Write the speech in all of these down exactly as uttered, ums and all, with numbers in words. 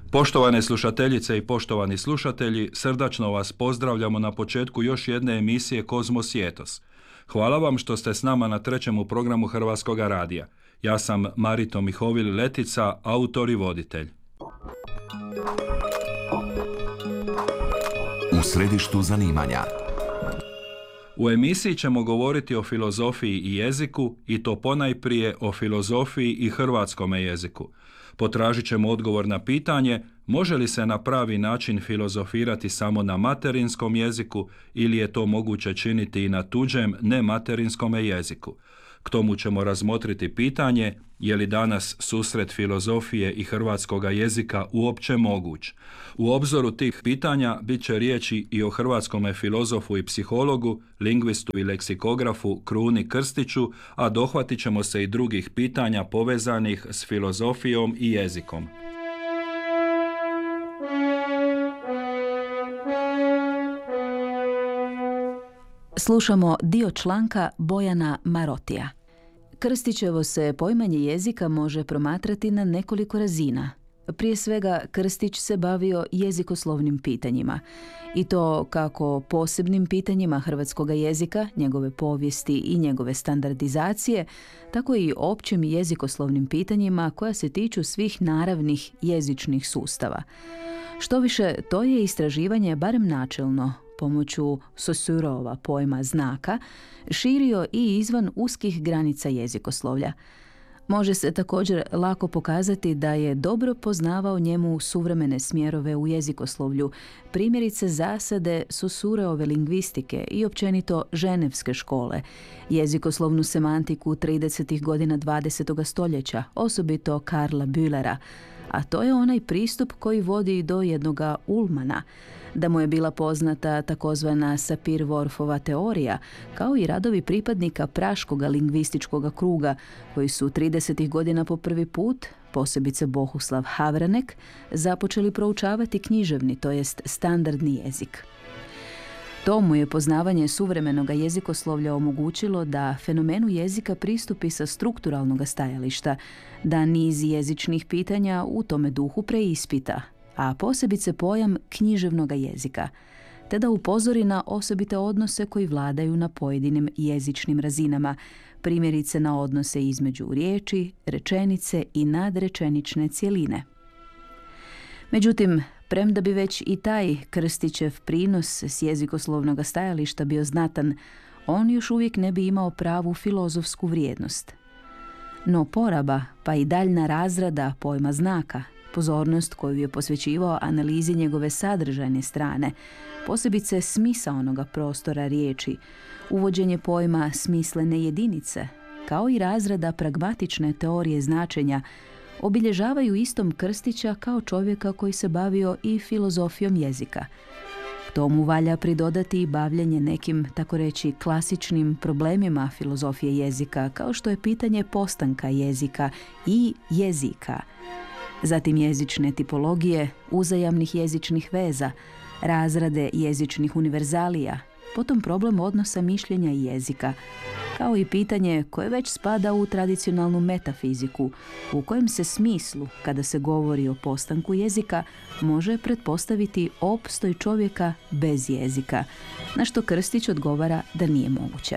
Poštovane slušateljice i poštovani slušatelji, srdačno vas pozdravljamo na početku još jedne emisije Kozmos i etos. Hvala vam što ste s nama na trećem programu Hrvatskoga radija. Ja sam Marito Mihovil Letica, autor i voditelj. U središtu zanimanja. U emisiji ćemo govoriti o filozofiji i jeziku, i to ponajprije o filozofiji i hrvatskome jeziku. Potražit ćemo odgovor na pitanje može li se na pravi način filozofirati samo na materinskom jeziku ili je to moguće činiti i na tuđem nematerinskom jeziku. K tomu ćemo razmotriti pitanje je li danas susret filozofije i hrvatskoga jezika uopće moguć. U obzoru tih pitanja bit će riječi i o hrvatskome filozofu i psihologu, lingvistu i leksikografu Kruni Krstiću, a dohvatit ćemo se i drugih pitanja povezanih s filozofijom i jezikom. Slušamo dio članka Bojana Marotija. Krstićevo se poimanje jezika može promatrati na nekoliko razina. Prije svega, Krstić se bavio jezikoslovnim pitanjima, i to kako posebnim pitanjima hrvatskoga jezika, njegove povijesti i njegove standardizacije, tako i općim jezikoslovnim pitanjima koja se tiču svih naravnih jezičnih sustava. Štoviše, to je istraživanje, barem načelno, pomoću Saussurova pojma znaka, širio i izvan uskih granica jezikoslovlja. Može se također lako pokazati da je dobro poznavao njemu suvremene smjerove u jezikoslovlju, primjerice zasade Saussurove lingvistike i općenito ženevske škole, jezikoslovnu semantiku tridesetih godina dvadesetog stoljeća, osobito Karla Bühlera, a to je onaj pristup koji vodi do jednoga Ullmana, da mu je bila poznata takozvana Sapir-Whorfova teorija, kao i radovi pripadnika praškoga lingvističkog kruga, koji su tridesetih godina po prvi put, posebice Bohuslav Havranek, započeli proučavati književni, to jest standardni jezik. To mu je poznavanje suvremenog jezikoslovlja omogućilo da fenomenu jezika pristupi sa strukturalnog stajališta, da niz jezičnih pitanja u tome duhu preispita, a posebice pojam književnog jezika, te da upozori na osobite odnose koji vladaju na pojedinim jezičnim razinama, primjerice na odnose između riječi, rečenice i nadrečenične cjeline. Međutim, premda bi već i taj Krstićev prinos s jezikoslovnog stajališta bio znatan, on još uvijek ne bi imao pravu filozofsku vrijednost. No poraba, pa i daljna razrada pojma znaka, pozornost koju je posvećivao analizi njegove sadržajne strane, posebice smisaonoga prostora riječi, uvođenje pojma smislene jedinice, kao i razrada pragmatične teorije značenja, obilježavaju istom Krstića kao čovjeka koji se bavio i filozofijom jezika. Tomu valja pridodati i bavljenje nekim, tako reći, klasičnim problemima filozofije jezika, kao što je pitanje postanka jezika i jezika, zatim jezične tipologije, uzajamnih jezičnih veza, razrade jezičnih univerzalija, potom problem odnosa mišljenja i jezika, kao i pitanje koje već spada u tradicionalnu metafiziku, u kojem se smislu, kada se govori o postanku jezika, može pretpostaviti opstoj čovjeka bez jezika, na što Krstić odgovara da nije moguće.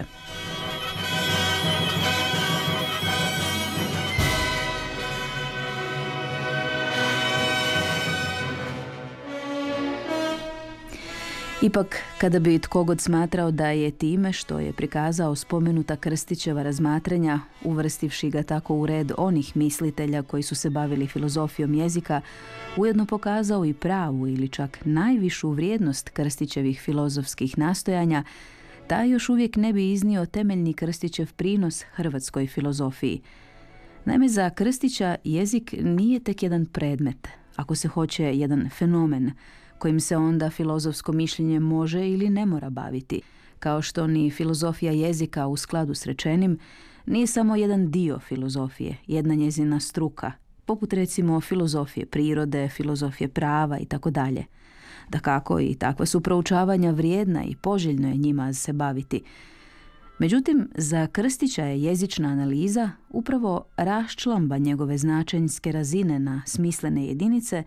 Ipak, kada bi tko god smatrao da je time što je prikazao spomenuta Krstićeva razmatranja, uvrstivši ga tako u red onih mislitelja koji su se bavili filozofijom jezika, ujedno pokazao i pravu ili čak najvišu vrijednost Krstićevih filozofskih nastojanja, taj još uvijek ne bi iznio temeljni Krstićev prinos hrvatskoj filozofiji. Naime, za Krstića jezik nije tek jedan predmet, ako se hoće jedan fenomen, kojim se onda filozofsko mišljenje može ili ne mora baviti, kao što ni filozofija jezika u skladu s rečenim nije samo jedan dio filozofije, jedna njezina struka, poput recimo filozofije prirode, filozofije prava i tako dalje. Dakako, i takva su proučavanja vrijedna i poželjno je njima se baviti. Međutim, za Krstića je jezična analiza upravo raščlamba njegove značenjske razine na smislene jedinice,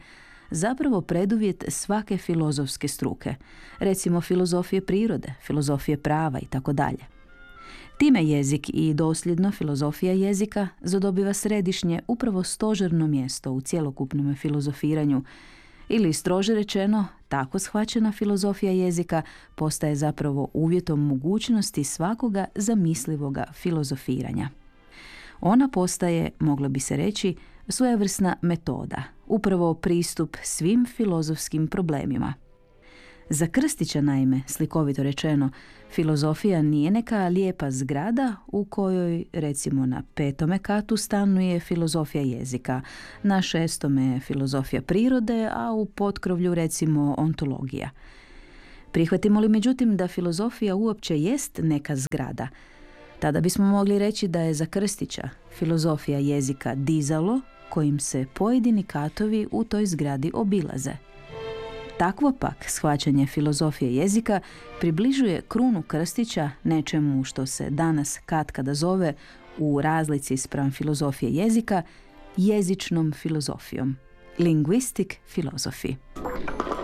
zapravo preduvjet svake filozofske struke, recimo filozofije prirode, filozofije prava i tako dalje. Time jezik i dosljedno filozofija jezika zadobiva središnje, upravo stožerno mjesto u cjelokupnom filozofiranju, ili strože rečeno, tako shvaćena filozofija jezika postaje zapravo uvjetom mogućnosti svakoga zamislivoga filozofiranja. Ona postaje, moglo bi se reći, svojevrsna metoda, upravo pristup svim filozofskim problemima. Za Krstića, naime, slikovito rečeno, filozofija nije neka lijepa zgrada u kojoj, recimo, na petome katu stanuje filozofija jezika, na šestome filozofija prirode, a u potkrovlju, recimo, ontologija. Prihvatimo li međutim da filozofija uopće jest neka zgrada, tada bismo mogli reći da je za Krstića filozofija jezika dizalo kojim se pojedini katovi u toj zgradi obilaze. Takvo pak shvaćanje filozofije jezika približuje krunu Krstića nečemu što se danas katkada zove, u razlici spram filozofije jezika, jezičnom filozofijom, linguistic philosophy.